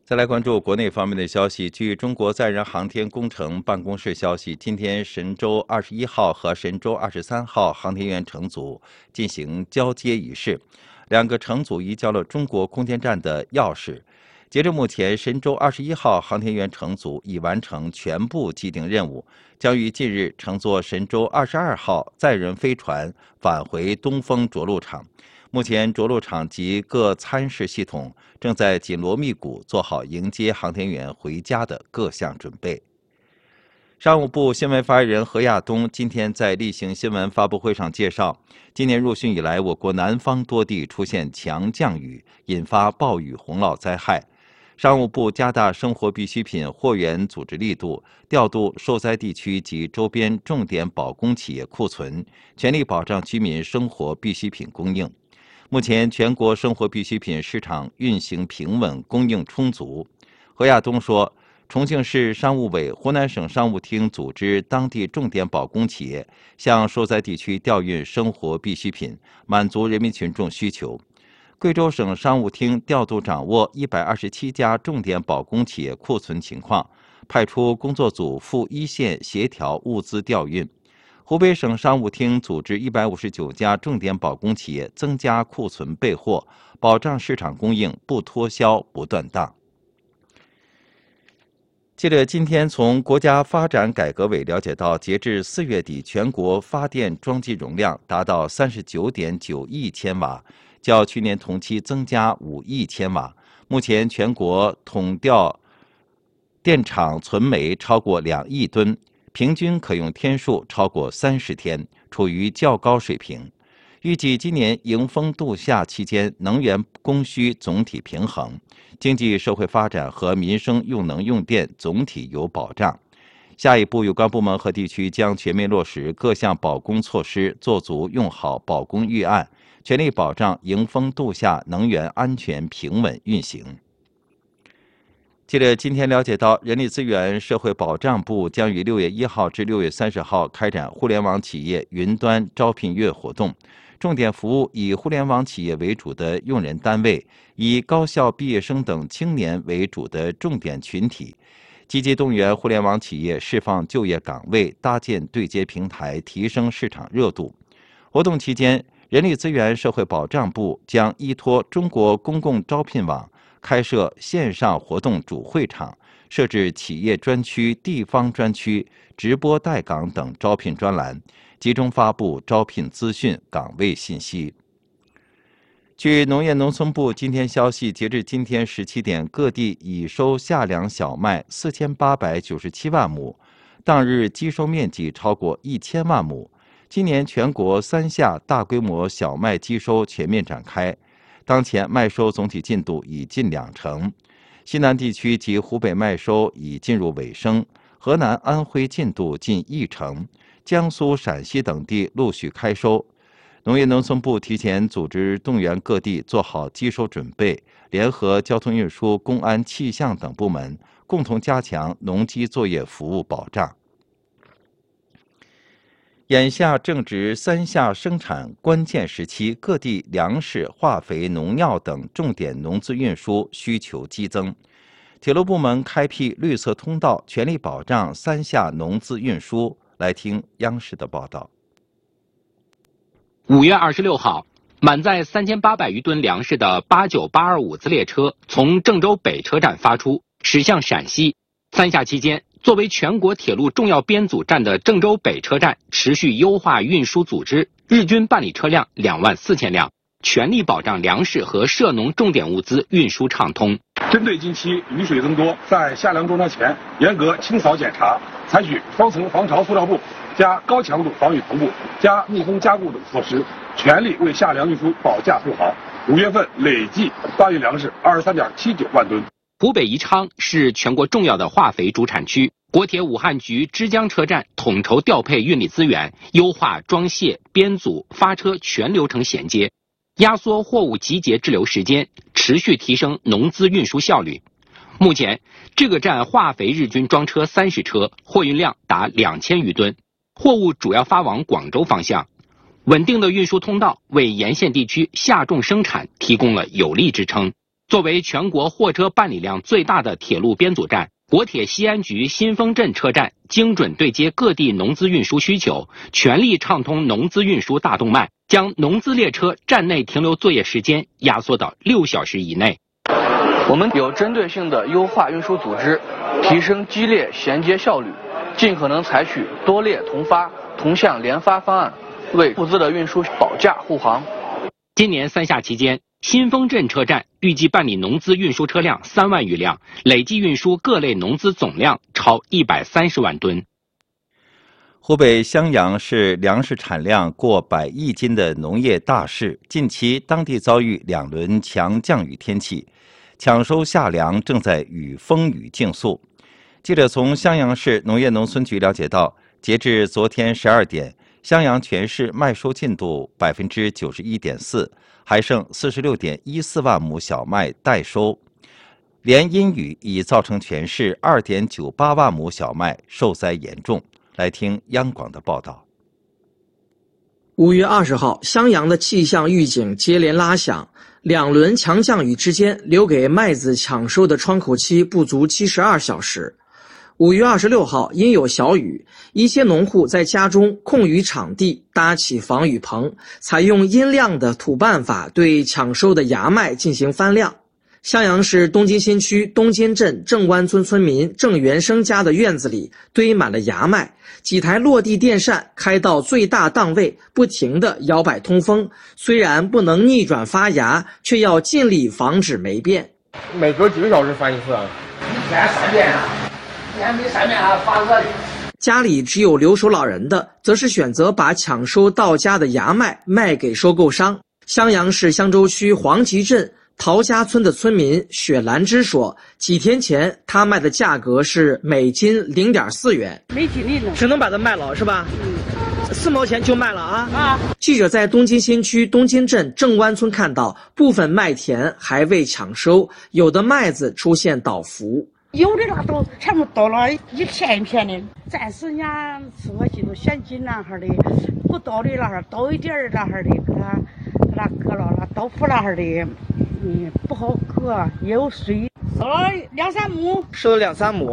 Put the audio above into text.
再来关注国内方面的消息。据中国载人航天工程办公室消息，今天神舟21号和神舟23号航天员乘组进行交接仪式，两个乘组移交了中国空间站的钥匙。截至目前，神舟21号航天员乘组已完成全部既定任务，将于近日乘坐神舟22号载人飞船返回东风着陆场。目前，着陆场及各参试系统正在紧锣密鼓做好迎接航天员回家的各项准备。商务部新闻发言人何亚东今天在例行新闻发布会上介绍，今年入汛以来，我国南方多地出现强降雨，引发暴雨洪涝灾害。商务部加大生活必需品货源组织力度，调度受灾地区及周边重点保供企业库存，全力保障居民生活必需品供应。目前，全国生活必需品市场运行平稳，供应充足。何亚东说，重庆市商务委、湖南省商务厅组织当地重点保供企业向受灾地区调运生活必需品，满足人民群众需求。贵州省商务厅调度掌握127家重点保供企业库存情况，派出工作组赴一线协调物资调运。湖北省商务厅组织159家重点保供企业增加库存备货，保障市场供应不脱销、不断档。记者今天从国家发展改革委了解到，截至4月底，全国发电装机容量达到39.9亿千瓦，较去年同期增加5亿千瓦。目前，全国统调电厂存煤超过2亿吨，平均可用天数超过30天，处于较高水平。预计今年迎风度夏期间，能源供需总体平衡，经济社会发展和民生用能用电总体有保障。下一步，有关部门和地区将全面落实各项保供措施，做足用好保供预案，全力保障迎风度夏能源安全平稳运行。记者今天了解到，人力资源社会保障部将于6月1号至6月30号开展互联网企业云端招聘月活动，重点服务以互联网企业为主的用人单位，以高校毕业生等青年为主的重点群体，积极动员互联网企业释放就业岗位，搭建对接平台，提升市场热度。活动期间，人力资源社会保障部将依托中国公共招聘网，开设线上活动主会场，设置企业专区、地方专区、直播带岗等招聘专栏，集中发布招聘资讯、岗位信息。据农业农村部今天消息，截至今天17点，各地已收夏粮小麦4897万亩，当日基收面积超过1000万亩。今年全国3夏大规模小麦基收全面展开，当前麦收总体进度已近20%，西南地区及湖北麦收已进入尾声，河南、安徽进度近1%，江苏、陕西等地陆续开收。农业农村部提前组织动员各地做好基收准备，联合交通运输、公安、气象等部门，共同加强农机作业服务保障。眼下正值3夏生产关键时期，各地粮食、化肥、农药等重点农资运输需求激增。铁路部门开辟绿色通道，全力保障3夏农资运输。来听央视的报道。 5月26号，满载3800余吨粮食的89825次列车从郑州北车站发出，驶向陕西。3夏期间，作为全国铁路重要编组站的郑州北车站持续优化运输组织，日均办理车辆24000辆，全力保障粮食和涉农重点物资运输畅通。 针对近期雨水增多，在夏粮装车前严格清扫检查，采取双层防潮塑料布加高强度防雨篷布加密封加固等措施，全力为夏粮运输保驾护航。5月份累计发运粮食23.79万吨。 湖北宜昌是全国重要的化肥主产区，国铁武汉局枝江车站统筹调配运力资源，优化装卸、编组、发车全流程衔接，压缩货物集结滞留时间，持续提升农资运输效率。目前，这个站化肥日均装车30车，货运量达2000余吨，货物主要发往广州方向。稳定的运输通道为沿线地区夏种生产提供了有力支撑。 作为全国货车办理量最大的铁路编组站，国铁西安局新丰镇车站精准对接各地农资运输需求，全力畅通农资运输大动脉，将农资列车站内停留作业时间压缩到6小时以内。 我们有针对性地优化运输组织，提升机列衔接效率，尽可能采取多列同发、同向联发方案，为物资的运输保驾护航。 今年3夏期间，新丰镇车站预计办理农资运输车辆3万余辆，累计运输各类农资总量超130万吨。 湖北襄阳是粮食产量过100亿斤的农业大市，近期当地遭遇2轮强降雨天气，抢收夏粮正在与风雨竞速。记者从襄阳市农业农村局了解到，截至昨天12点，襄阳全市麦收进度91.4%，还剩46.14万亩小麦待收。连阴雨已造成全市2.98万亩小麦受灾严重。来听央广的报道。 5月20号，襄阳的气象预警接连拉响，2轮强降雨之间，留给麦子抢收的窗口期不足72小时。5月26号，因有小雨，一些农户在家中空余场地搭起防雨棚，采用阴晾的土办法对抢收的芽麦进行翻晾。襄阳市东金新区东金镇郑湾村村民郑元生家的院子里堆满了芽麦，几台落地电扇开到最大档位，不停地摇摆通风。虽然不能逆转发芽，却要尽力防止霉变。 每隔几个小时翻一次啊？ 一天3遍啊，一天没3遍还发热的。 家里只有留守老人的，则是选择把抢收到家的芽麦卖给收购商。襄阳市襄州区黄集镇陶家村的村民雪兰芝说，几天前他卖的价格是每斤0.4元， 没尽力呢， 只能把它卖了是吧？4毛钱就卖了啊！记者在东金新区东金镇郑湾村看到，部分麦田还未抢收，有的麦子出现倒伏。 有的那都全部倒了一片一片的，暂时人家吃我记住现金那哈的，不倒的那哈倒一点儿那哈的，给它割了，那倒伏那哈的，不好割，也有水，收了2-3亩， 收了2-3亩。